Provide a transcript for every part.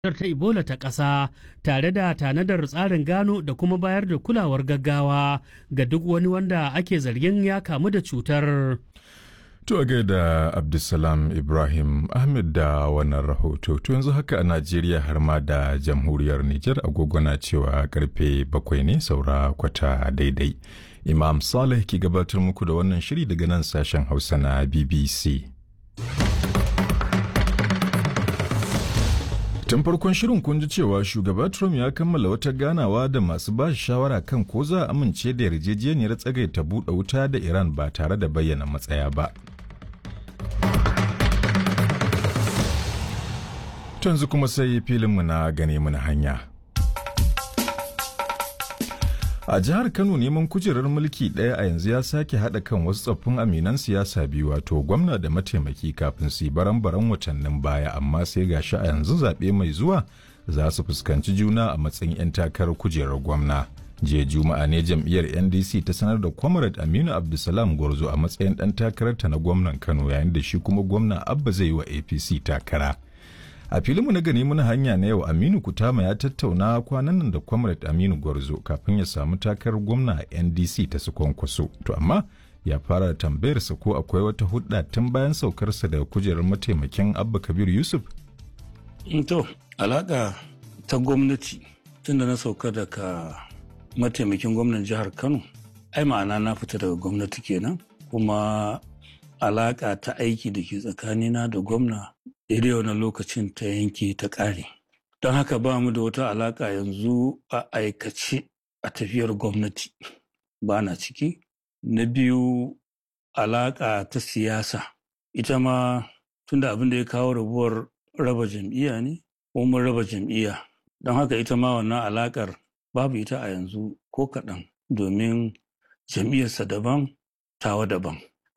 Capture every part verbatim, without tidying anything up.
ta Ebola ta ƙasa tare da tanadar tsarin gano da kuma bayar da kulawar gaggawa ga duk wani wanda ake zargin ya kamu da cutar. To a gaida Abdulsalam Ibrahim Ahmed da wannan rahoto. To yanzu haka a Najeriya har ma da jamhuriyar Nijar agogo na cewa karfe bakwai ne saura kwata daidai. Imam Saleh ke gabatar muku da wannan shiri daga nan sashen Hausa na B B C. Tun farkon shirin kun ji cewa shugaba Trump ya kammala wata ganawa da masu ba shawara kan ko za a amince da yarjejeniyar tsagaita buɗe wuta da Iran ba tare da bayyana matsaya ba. Tanzu kuma sai filinmu na gane mana hanya. A jihar Kano neman kujerar mulki ɗaya a yanzu ya sake haɗa kan wasu tsoffin aminan siyasa biyu wato gwamna da mataimaki kafin su yi baran-baran watannin baya amma sai gashi a yanzu zaɓe mai zuwa za su fuskanci juna a matsayin 'yan takarar kujerar gwamna. Jiya Juma'a ne jam'iyyar N D C ta sanar da Comrade Aminu Abdulsalam Gwarzo a matsayin ɗan takararta na gwamnan Kano yayin da shi kuma gwamna Abba zai yi wa A P C takara. A filinmu na gani muna hanya na yau Aminu Kutama ya tattauna kwanan nan da Comrade Aminu Gwarzo kafin ya samu takarar gwamna a N D C ta su kwankwaso. To amma ya fara da tambayarsa ko akwai wata hudda tun bayan saukarsa daga kujerar mataimakin Abba Kabir Yusuf? To, alaƙa ta gwamnati tun da na sauka daga mataimakin gwamnan jihar Kano, ai ma'ana na fita daga gwamnati kenan, kuma alaƙa ta aiki da ke tsakanina da gwamna daidai wani lokacin ta yanke ta ƙare. Don haka ba mu da wata alaƙa yanzu a aikace a tafiyar gwamnati ba na ciki. Na biyu alaƙa ta siyasa. Ita ma tunda abin da ya kawo rabuwar raba jam'iyya ne, ko mun raba jam'iyya. Don haka ita ma wannan alaƙar babu ita a yanzu ko kaɗan domin jam'iyyarsa daban, tawa daban.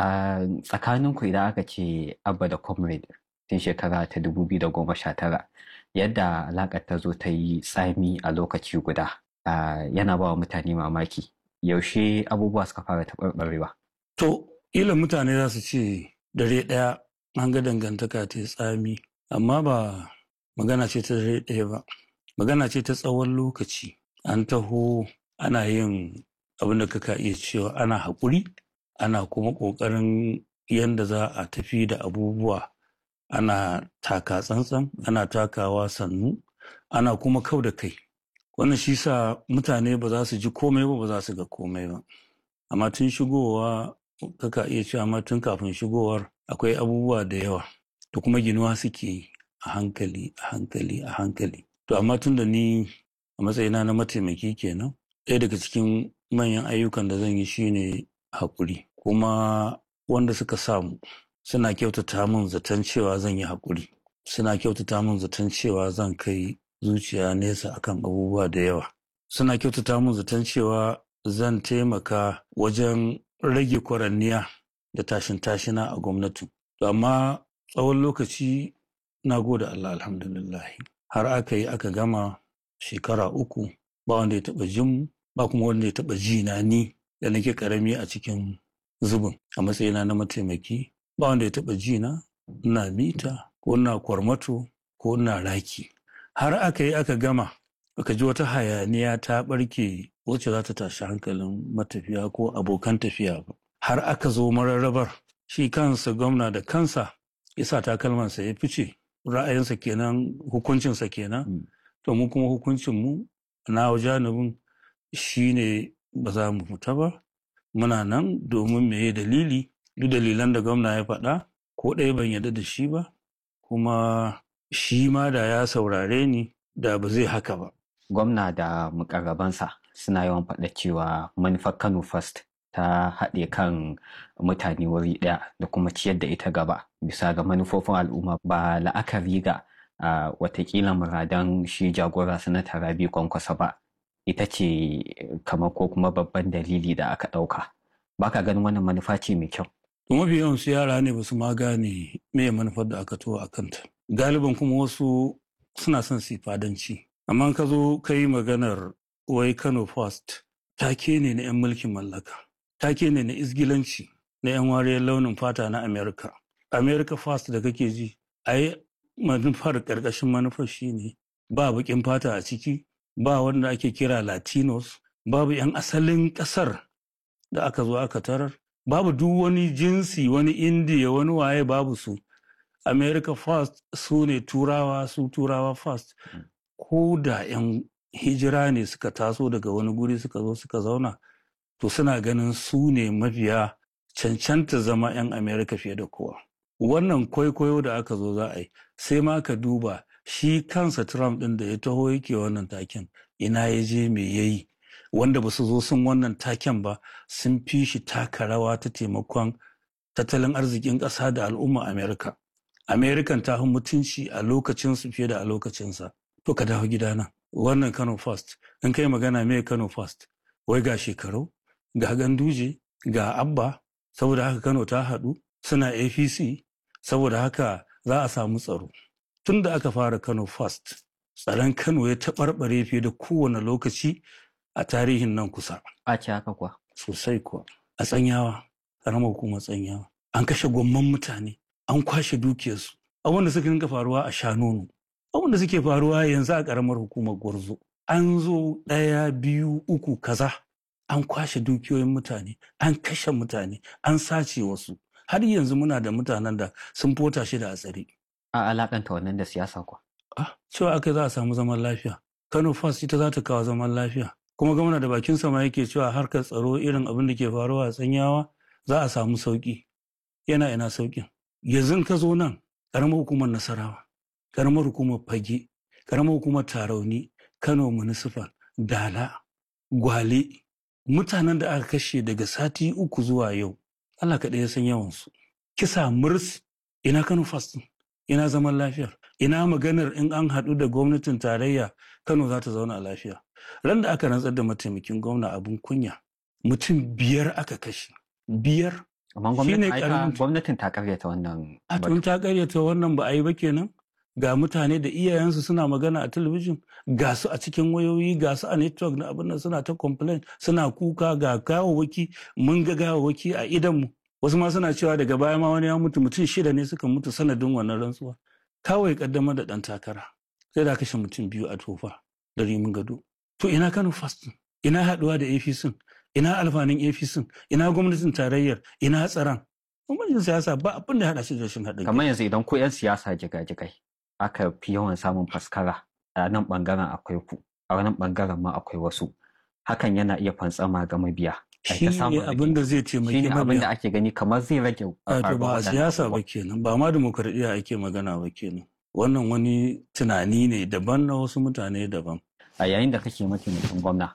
A tsakaninku idan aka ce Abba da Comrade tun shekara ta dubu biyu da goma sha tara yadda alaƙar ta zo ta yi tsami a lokaci guda yana ba wa mutane mamaki. Yaushe abubuwa suka fara taɓarɓarewa? To, ila mutane za su ce dare ɗaya an ga dangantaka ta tsami, amma ba magana ce ta dare ɗaya ba. Magana ce ta tsawon lokaci. An taho ana yin abin da kaka iya cewa ana haƙuri, ana kuma ƙoƙarin yadda za a tafi da abubuwa. Ana taka tsantsan, ana takawa sannu, ana kuma kau da kai. Wannan shi sa mutane ba za su ji komai ba, ba za su ga komai ba. Amma tun shigowa, kaka iya cewa amma tun kafin shigowar akwai abubuwa da yawa da kuma ginuwa suke yi a hankali, a hankali, a hankali. To amma tun da ni a matsayina na mataimaki kenan, ɗaya daga cikin manyan ayyukan da zan yi shine haƙuri. Kuma wanda suka samu suna kyautata min zaton cewa zan yi haƙuri, suna kyautata min zaton cewa zan kai zuciya nesa akan abubuwa da yawa, suna kyautata min zaton cewa zan taimaka wajen rage kwaranniya da tashin tashina a gwamnati. Amma tsawon lokaci na gode Allah alhamdulillah har aka yi aka gama shekara uku ba wanda ya taɓa jin ba kuma wanda ya taɓa ji na ni da nake ƙarami a cikin zubin a matsayina na mataimaki. Ba wanda ya taɓa ji na, ina mita, ko ina kwarmato, ko ina raki. Har aka yi aka gama, aka ji wata hayaniya ta ɓarke wacce za ta tashi hankalin matafiya ko abokan tafiya ba. Har aka zo mararrabar, shi kansa gwamna da kansa ya sa takalmansa ya fice, ra'ayinsa kenan, hukuncinsa kenan. To mu kuma hukuncinmu na janibin shi ne ba za mu fita ba. Muna nan domin meye dalili. Duk dalilan da gwamna ya faɗa ko ɗaya ban yarda da shi ba, kuma shi ma da ya saurare ni da ba zai haka ba. Gwamna da mukarrabansa suna yawan faɗa cewa manufar Kano First ta haɗe kan mutane wuri ɗaya da kuma ciyar da ita gaba bisa ga manufofin al'umma ba la'akari ga uh, watakila muradan shi jagora sanata Rabi Kwankwaso ba. Ita ce kamar ko kuma babban dalili da aka ɗauka. Ba ka ganin wannan manufa ce mai kyau? Mafi yawan su yara ne ba su ma gane me manufar da aka tuwo a kanta. Galiban kuma wasu suna son su yi fadanci. Amma ka zo ka yi maganar wai Kano First, take ne na 'yan mulkin mallaka. Take ne na izgilanci na 'yan wariyar launin fata na Amerika. America First da kake ji, ai manufar ƙarƙashin manufar shi ne ba baƙin fata a ciki, ba wanda ake kira Latinos, babu 'yan asalin ƙasar da aka zo aka tarar, babu duk wani jinsi, wani Indiya, wani waye babu su. America first su ne turawa, su turawa first. Ko da 'yan hijira ne suka taso daga wani guri suka zo suka zauna, to suna ganin su ne mafiya cancanta zama 'yan America fiye da kowa. Wannan kwaikwayo da aka zo za a yi, sai ma ka duba shi kansa Trump ɗin da ya taho yake wannan taken, ina ya je me ya yi, wanda ba su zo sun wannan taken ba sun fi shi taka rawa ta taimakon tattalin arzikin ƙasa da al'umma Amerika. Amerikan ta fi mutunci a lokacinsu fiye da a lokacinsa. To ka dawo gidana. Wannan Kano First. In kai magana me Kano First? Wai ga shekaru, ga Ganduje, ga Abba, saboda haka Kano ta haɗu, suna A P C, saboda haka za a samu tsaro. Tun da aka fara Kano First, tsaron Kano ya taɓarɓare fiye da kowane lokaci a tarihin nan kusa. A ce haka kuwa? Sosai kuwa. A Tsanyawa, ƙaramar hukumar Tsanyawa. An kashe gwamman mutane, an kwashe dukiyarsu. Abin da suka dinga faruwa a Shanonu. Abin da suke faruwa yanzu a ƙaramar hukumar Gwarzo. An zo ɗaya, biyu, uku, kaza. An kwashe dukiyoyin mutane, an kashe mutane, an sace wasu. Har yanzu muna da mutanen da sun fota shi da a tsare. A alaƙanta wannan da siyasa kuwa? Ah, cewa aka za a samu zaman lafiya. Kano First ita za ta kawo zaman lafiya. Kuma gwamna da bakin sama yake cewa harkar tsaro irin abin da ke faruwa a Tsanyawa za a samu sauki. Yana ina saukin. Yanzu ka zo nan ƙaramar hukumar Nasarawa, ƙaramar hukumar Fage, ƙaramar hukumar Tarauni, Kano Municipal, Dala, Gwale, mutanen da aka kashe daga sati uku zuwa yau, Allah kaɗai ya san yawansu. Kisa murs, ina Kano First, ina zaman lafiyar, ina maganar in an haɗu da gwamnatin tarayya Kano za ta zauna a lafiya. Ran da aka rantsar da mataimakin gwamna abin kunya, mutum biyar aka kashe. Biyar. Amma gwamnatin ta karyata wannan. A tun ta karyata wannan ba a yi ba kenan. Ga mutane da iyayensu suna magana a talabijin, ga su a cikin wayoyi, ga su a network na abin nan suna ta complain, suna kuka ga gawawwaki, mun ga gawawwaki a idanmu. Wasu ma suna cewa daga baya ma wani ya mutu, mutum shida ne suka mutu sanadin wannan rantsuwa. Kawai kaddamar da ɗan takara. Sai da kashe mutum biyu a Tofa da Rimin Gado. To ina Kano First? Ina haɗuwa da A P C? Ina alfanin A P C? Ina gwamnatin tarayyar? Ina tsaron? Gwamnatin siyasa ba abin da haɗa shi da rashin haɗin. Kamar yanzu idan ko 'yan siyasa jiga-jigai aka fi yawan samun faskara a nan ɓangaren akwai ku, a wannan ɓangaren ma akwai wasu. Hakan yana iya fantsama ga mabiya. Shi ne abin da zai taimaki mabiya. Shi ne abin da ake gani kamar zai rage. To ba a siyasa ba kenan, ba ma dimokuraɗiyya ake magana ba kenan. Wannan wani tunani ne daban na wasu mutane daban. A yayin da kake mataimakin gwamna,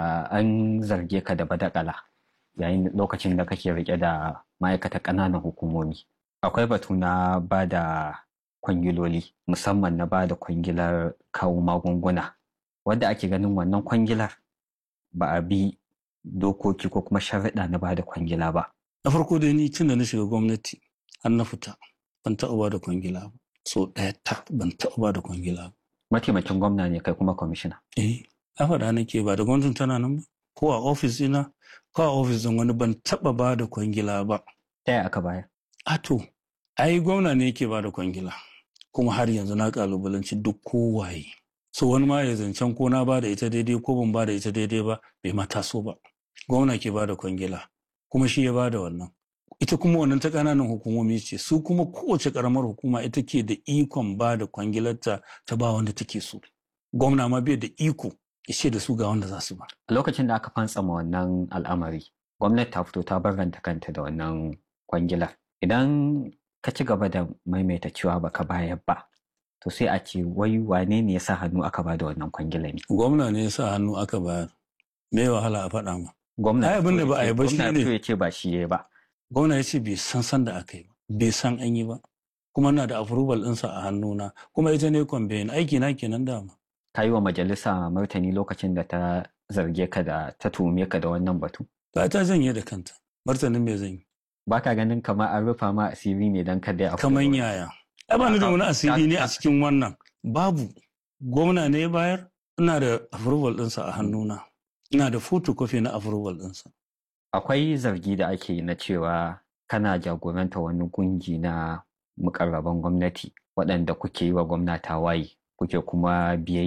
an zarge ka da badakala yayin lokacin da kake rike da ma'aikatan ƙananan hukumomi. Akwai batu na ba da kwangiloli, musamman na ba da kwangilar kawo magunguna, wadda ake ganin wannan kwangilar ba a bi dokoki ko kuma sharaɗa na ba da kwangila ba. Na farko dai ni tun da na shiga gwamnati har na fita ban taɓa ba da kwangila ba. So ɗaya ta ban taɓa ba da kwangila ba. Mataimakin gwamna ne kai kuma kwamishina. Eh, a faɗa nake ba da gwamnatin tana nan ba. Ko a ofis ina, ko a ofis ɗin wani ban taɓa ba da kwangila ba. Ta yaya aka bayar? A to, ai gwamna ne yake ba da kwangila. Kuma har yanzu na kalubalanci duk kowaye. So wani ma ya zancen ko na ba da ita daidai ko ban ba da ita daidai ba bai ma taso ba. Gwamna ke ba da kwangila. Kuma shi ya ba da wannan. Ita kuma wannan ta ƙananan hukumomi ce, su kuma kowace ƙaramar hukuma ita ke da ikon ba da kwangilarta ta ba wanda take so. Gwamna ma bai da iko ya ce da su ga wanda za su ba. A lokacin da aka fantsama wannan al'amari, gwamnati ta fito ta barranta kanta da wannan kwangilar. Idan ka ci gaba da maimaita cewa baka bayar ba, to sai a ce wai wane ne ya sa hannu aka ba da wannan kwangilar ne? Gwamna ne ya sa hannu aka bayar. Me wahala a faɗa ma. Gwamna ai abin da ba a yi ba shi ne. ya ce ba shi ya ba. Gwamna ya ce bai san san da aka yi ba, bai san an yi ba, kuma na da approval ɗinsa a hannuna, kuma ita ne kwambayin aiki na kenan dama. Ka yi wa majalisa martani lokacin da ta zarge ka da ta tuhume ka da wannan batu? Ta ta janye da kanta, martanin me zan yi. Ba ka ganin kamar an rufa ma asiri ne don kada ya kamar yaya. Ai ba ni da wani asiri ne a cikin wannan. Babu. Gwamna ne ya bayar, ina da approval ɗinsa a hannuna. Ina da photocopy na approval ɗinsa. Akwai zargi da ake na cewa kana jagoranta wani kungi na mukarraban gwamnati waɗanda kuke yi wa gwamnati tawaye, kuke kuma biyayya